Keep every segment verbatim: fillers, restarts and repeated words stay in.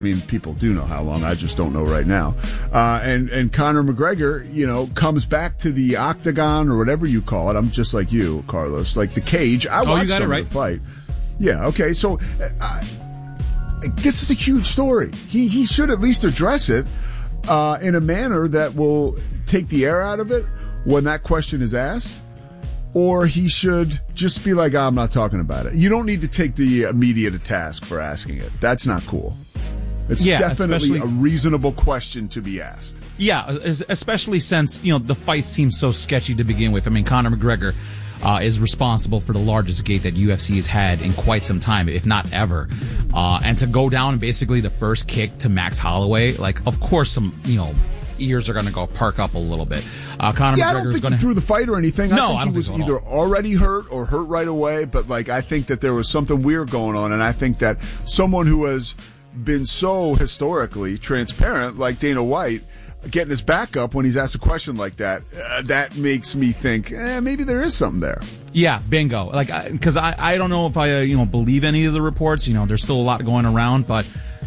I mean, people do know how long. I just don't know right now. Uh, and, and Conor McGregor, you know, comes back to the octagon or whatever you call it. I'm just like you, Carlos. Like the cage. I oh, watched you got some it right. of the fight. Yeah, okay. So uh, this is a huge story. He, he should at least address it uh, in a manner that will take the air out of it when that question is asked. Or he should just be like, oh, I'm not talking about it. You don't need to take the media to task for asking it. That's not cool. It's yeah, definitely a reasonable question to be asked. Yeah, especially since, you know, the fight seems so sketchy to begin with. I mean, Conor McGregor uh, is responsible for the largest gate that U F C has had in quite some time, if not ever. Uh, and to go down basically the first kick to Max Holloway, like, of course, some, you know, ears are going to go perk up a little bit. Uh, Conor yeah, McGregor I don't think gonna... he threw the fight or anything. No, I think I don't he was think so either already hurt or hurt right away. But like, I think that there was something weird going on, and I think that someone who has been so historically transparent, like Dana White, getting his back up when he's asked a question like that, uh, that makes me think, eh, maybe there is something there. Yeah, bingo. Like, because I, I, I don't know if I, uh, you know, believe any of the reports. You know, there's still a lot going around, but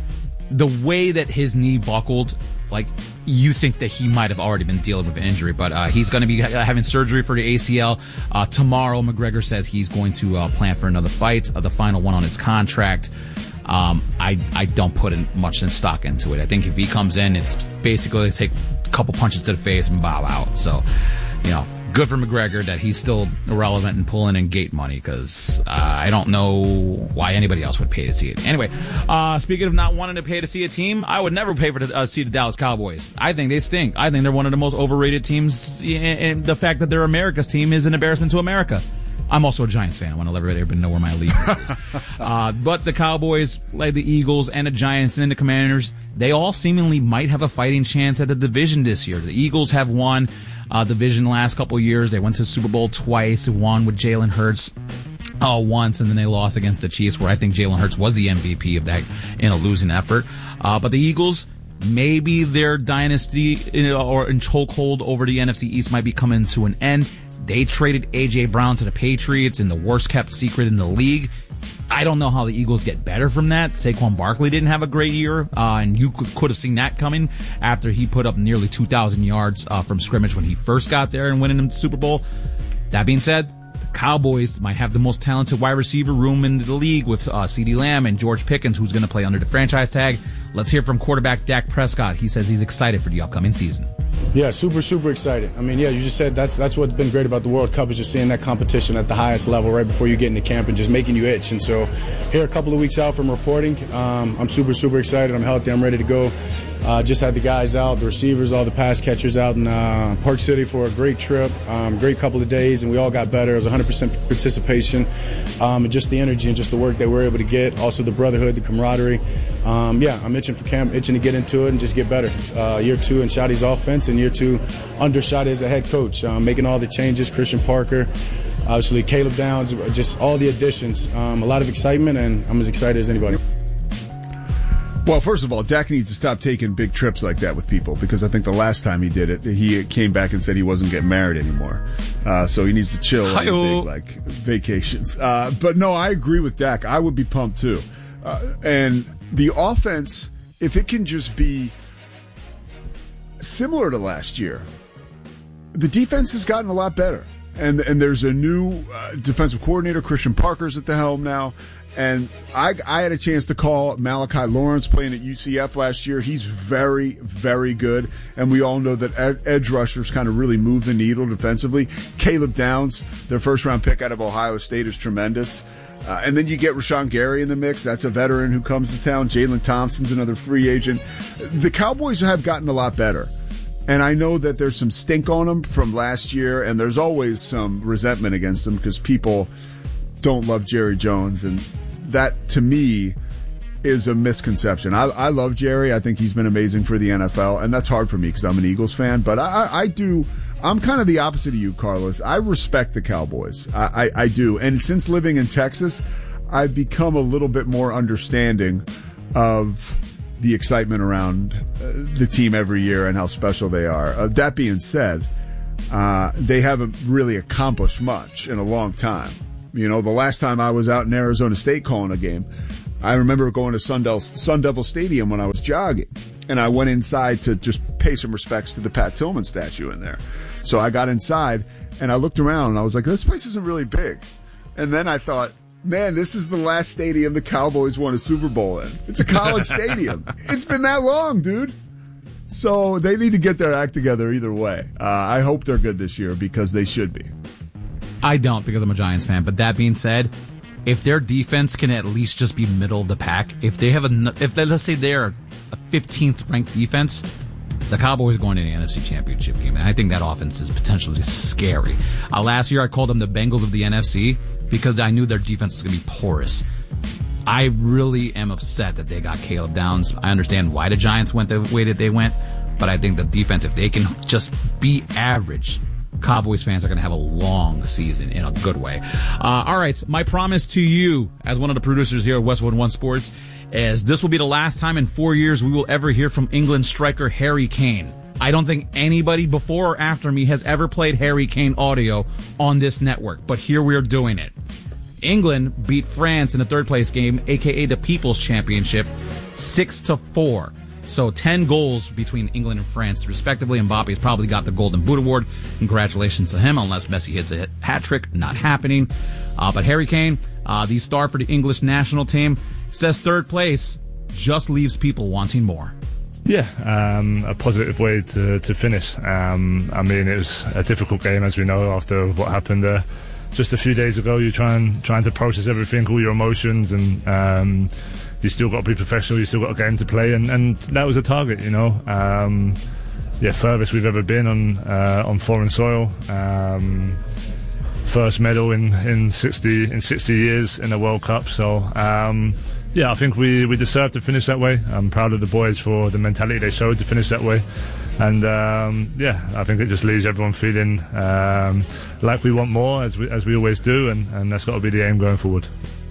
the way that his knee buckled, like, you think that he might have already been dealing with an injury, but uh, he's going to be ha- having surgery for the A C L. Uh, tomorrow, McGregor says he's going to uh, plan for another fight, uh, the final one on his contract. Um, I, I don't put in much in stock into it. I think if he comes in, it's basically take a couple punches to the face and bow out. So, you know, good for McGregor that he's still irrelevant and pulling in gate money, because uh, I don't know why anybody else would pay to see it. Anyway, uh, speaking of not wanting to pay to see a team, I would never pay for to uh, see the Dallas Cowboys. I think they stink. I think they're one of the most overrated teams, and the fact that they're America's team is an embarrassment to America. I'm also a Giants fan. I want to let everybody know where my league is. uh, but the Cowboys, like the Eagles and the Giants and the Commanders, they all seemingly might have a fighting chance at the division this year. The Eagles have won uh, division the last couple of years. They went to the Super Bowl twice, won with Jalen Hurts uh, once, and then they lost against the Chiefs, where I think Jalen Hurts was the M V P of that in a losing effort. Uh, but the Eagles, maybe their dynasty you know, or in chokehold over the N F C East might be coming to an end. They traded A J. Brown to the Patriots in the worst-kept secret in the league. I don't know how the Eagles get better from that. Saquon Barkley didn't have a great year, uh, and you could, could have seen that coming after he put up nearly two thousand yards uh, from scrimmage when he first got there and winning the Super Bowl. That being said, the Cowboys might have the most talented wide receiver room in the league with uh, CeeDee Lamb and George Pickens, who's going to play under the franchise tag. Let's hear from quarterback Dak Prescott. He says he's excited for the upcoming season. Yeah, super, super excited. I mean, yeah, you just said that's that's what's been great about the World Cup is just seeing that competition at the highest level right before you get into camp and just making you itch. And so here a couple of weeks out from reporting, um, I'm super, super excited. I'm healthy. I'm ready to go. Uh, just had the guys out, the receivers, all the pass catchers out in uh, Park City for a great trip, um, great couple of days, and we all got better. It was one hundred percent participation, um, and just the energy and just the work that we were able to get, also the brotherhood, the camaraderie. Um, yeah, I'm itching for camp, itching to get into it and just get better. Uh, year two in Shotty's offense and year two under Shotty as a head coach, um, making all the changes, Christian Parker, obviously Caleb Downs, just all the additions. Um, a lot of excitement, and I'm as excited as anybody. Well, first of all, Dak needs to stop taking big trips like that with people, because I think the last time he did it, he came back and said he wasn't getting married anymore. Uh, so he needs to chill on Hi-oh. big, like, vacations. Uh, but no, I agree with Dak. I would be pumped too. Uh, and the offense, if it can just be similar to last year, the defense has gotten a lot better. And and there's a new uh, defensive coordinator, Christian Parker's at the helm now. And I, I had a chance to call Malachi Lawrence playing at U C F last year. He's very, very good. And we all know that ed- edge rushers kind of really move the needle defensively. Caleb Downs, their first-round pick out of Ohio State, is tremendous. Uh, and then you get Rashawn Gary in the mix. That's a veteran who comes to town. Jalen Thompson's another free agent. The Cowboys have gotten a lot better. And I know that there's some stink on them from last year, and there's always some resentment against them because people don't love Jerry Jones. And that, to me, is a misconception. I, I love Jerry. I think he's been amazing for the N F L, and that's hard for me because I'm an Eagles fan. But I, I do – I'm kind of the opposite of you, Carlos. I respect the Cowboys. I, I, I do. And since living in Texas, I've become a little bit more understanding of – the excitement around uh, the team every year and how special they are. Uh, that being said, uh, they haven't really accomplished much in a long time. You know, the last time I was out in Arizona State calling a game, I remember going to Sun Devil, Sun Devil Stadium when I was jogging, and I went inside to just pay some respects to the Pat Tillman statue in there. So I got inside, and I looked around, and I was like, this place isn't really big. And then I thought, man, this is the last stadium the Cowboys won a Super Bowl in. It's a college stadium. It's been that long, dude. So they need to get their act together either way. Uh, I hope they're good this year because they should be. I don't because I'm a Giants fan. But that being said, if their defense can at least just be middle of the pack, if they have a, if they, let's say they're a fifteenth ranked defense, the Cowboys are going to the N F C Championship game. And I think that offense is potentially scary. Uh, last year I called them the Bengals of the N F C because I knew their defense was going to be porous. I really am upset that they got Caleb Downs. I understand why the Giants went the way that they went, but I think the defense, if they can just be average, Cowboys fans are going to have a long season in a good way. Uh, all right, my promise to you as one of the producers here at Westwood One Sports is this will be the last time in four years we will ever hear from England striker Harry Kane. I don't think anybody before or after me has ever played Harry Kane audio on this network, but here we are doing it. England beat France in the third place game, aka the People's Championship, six to four. So ten goals between England and France, respectively. Mbappe's probably got the Golden Boot Award. Congratulations to him, unless Messi hits a hat trick. Not happening. Uh, but Harry Kane, uh, the star for the English national team, says third place just leaves people wanting more. Yeah, um, a positive way to, to finish. Um, I mean, it was a difficult game, as we know, after what happened there. Just a few days ago, you're trying trying to process everything, all your emotions, and um, you still got to be professional. You still got a game to play, and, and that was a target, you know. Um, yeah, furthest we've ever been on uh, on foreign soil. Um, first medal in, in sixty in sixty years in a World Cup. So um, yeah, I think we we deserve to finish that way. I'm proud of the boys for the mentality they showed to finish that way. And um, yeah, I think it just leaves everyone feeling um, like we want more, as we as we always do, and, and that's got to be the aim going forward.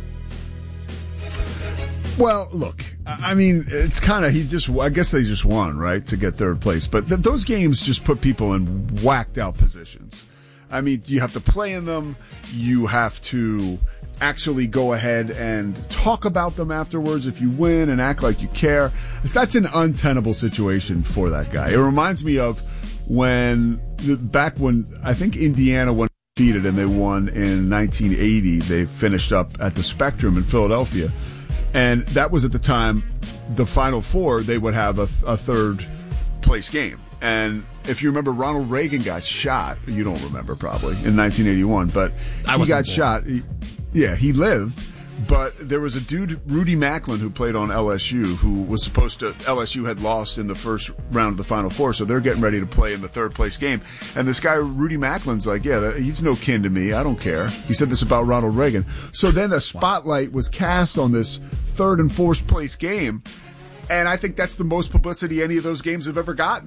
Well, look, I mean, it's kind of, he just, I guess they just won, right, to get third place. But th- those games just put people in whacked out positions. I mean, you have to play in them. You have to actually go ahead and talk about them afterwards if you win and act like you care. That's an untenable situation for that guy. It reminds me of when, back when, I think Indiana went undefeated and they won in nineteen eighty. They finished up at the Spectrum in Philadelphia. And that was at the time, the Final Four, they would have a, a third place game. And if you remember, Ronald Reagan got shot. You don't remember probably in nineteen eighty-one, but I he got born. shot. He, yeah, he lived. But there was a dude, Rudy Macklin, who played on L S U, who was supposed to, L S U had lost in the first round of the Final Four, so they're getting ready to play in the third place game. And this guy, Rudy Macklin's like, yeah, he's no kin to me. I don't care. He said this about Ronald Reagan. So then the spotlight was cast on this third and fourth place game. And I think that's the most publicity any of those games have ever gotten.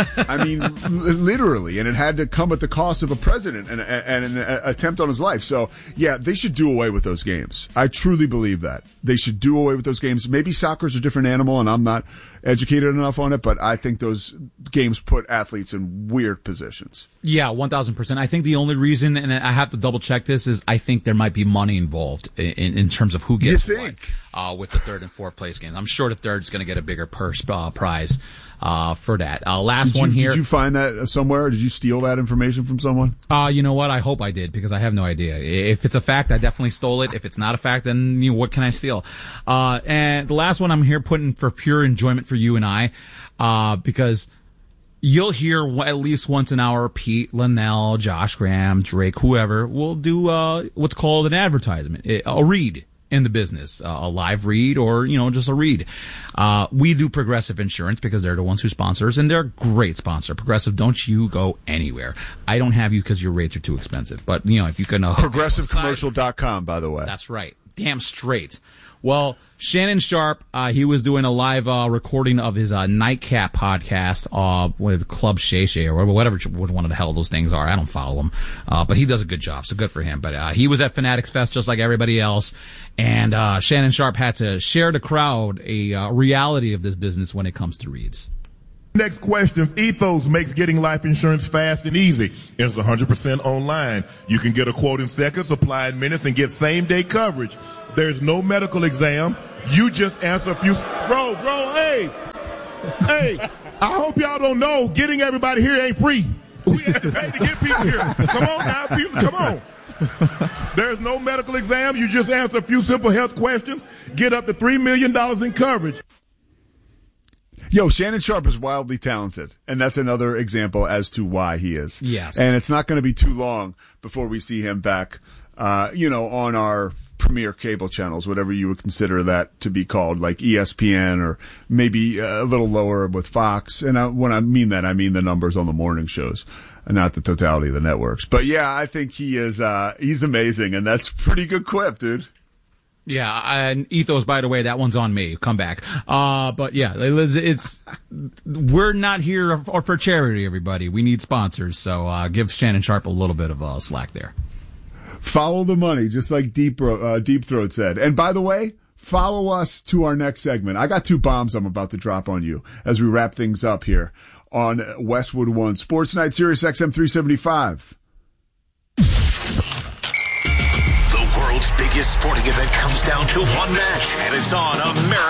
I mean, l- literally. And it had to come at the cost of a president and, and an attempt on his life. So, yeah, they should do away with those games. I truly believe that. They should do away with those games. Maybe soccer's a different animal, and I'm not educated enough on it, but I think those games put athletes in weird positions. Yeah, one thousand percent. I think the only reason, and I have to double check this, is I think there might be money involved in, in terms of who gets you think? what uh, with the third and fourth place games. I'm sure the third's going to get a bigger purse uh, prize uh, for that. Uh, last did one you, here. Did you find that somewhere? Did you steal that information from someone? Uh, you know what? I hope I did, because I have no idea. If it's a fact, I definitely stole it. If it's not a fact, then you know, what can I steal? Uh, and the last one I'm here putting for pure enjoyment for you and I, uh, because you'll hear at least once an hour Pete, Linnell, Josh Graham, Drake, whoever will do uh, what's called an advertisement, a read in the business, uh, a live read or, you know, just a read. Uh, we do Progressive Insurance because they're the ones who sponsor us, and they're a great sponsor. Progressive, don't you go anywhere. I don't have you because your rates are too expensive, but, you know, if you can... Uh, Progressive Commercial dot com, by the way. That's right. Damn straight. Well, Shannon Sharp, uh, he was doing a live uh, recording of his uh, Nightcap podcast uh, with Club Shay Shay or whatever one of the hell those things are. I don't follow him. Uh, but he does a good job, so good for him. But uh, he was at Fanatics Fest just like everybody else. And uh, Shannon Sharp had to share the crowd a uh, reality of this business when it comes to reads. Next question. Ethos makes getting life insurance fast and easy. It's one hundred percent online. You can get a quote in seconds, apply in minutes, and get same-day coverage. There's no medical exam, You just answer a few. Bro, bro, hey, hey, I hope y'all don't know getting everybody here ain't free. We have to pay to get people here. Come on now, people, come on. There's no medical exam. You just answer a few simple health questions, get up to three million dollars in coverage. Yo, Shannon Sharpe is wildly talented, and that's another example as to why he is. Yes. And it's not going to be too long before we see him back, uh, you know, on our premier cable channels, whatever you would consider that to be called, like E S P N or maybe a little lower with Fox. And I, when I mean that, I mean the numbers on the morning shows, not the totality of the networks. But yeah, I think he is, uh, he's amazing, and that's pretty good quip, dude. Yeah, and Ethos, by the way, that one's on me. Come back. Uh, but yeah, it's, it's we're not here for, for charity, everybody. We need sponsors, so uh, give Shannon Sharpe a little bit of uh, slack there. Follow the money, just like Deep uh, Deep Throat said. And by the way, follow us to our next segment. I got two bombs I'm about to drop on you as we wrap things up here on Westwood One Sports Night, Sirius X M three seventy-five. Biggest sporting event comes down to one match, and it's on America.